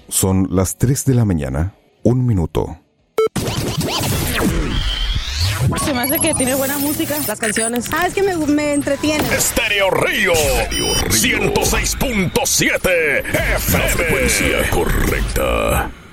Son las 3 de la mañana, 1 minuto. Se me hace que tiene buena música, las canciones. Es que me entretiene. Estéreo Río 106.7 FM. La frecuencia correcta.